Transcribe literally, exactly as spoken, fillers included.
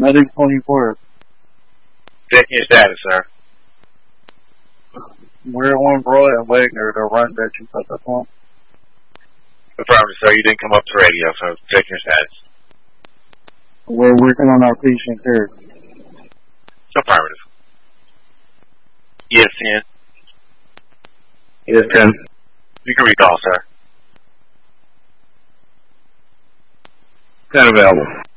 Medic twenty-four. Checking your status, sir. We're on Broad and Wagner, the run that you put up on. Affirmative, sir. You didn't come up to radio, so checking your status. We're working on our patient here. Affirmative. Yes, ten. Yes, ten. You can recall, sir. ten available.